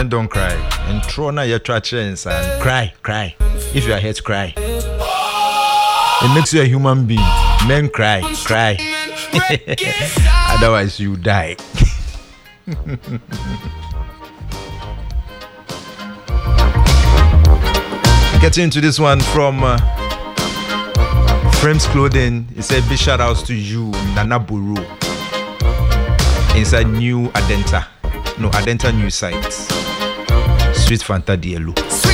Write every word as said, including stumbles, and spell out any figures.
Men don't cry. And throw na your trachens and cry, cry. If you are hurt, cry. It makes you a human being. Men cry, cry. Otherwise, you die. Getting into this one from uh, Frames Clothing. He said, big shout outs to you, Nana Buru. Inside new Adenta. No, Adenta new site. Sweet Fanta Diallo.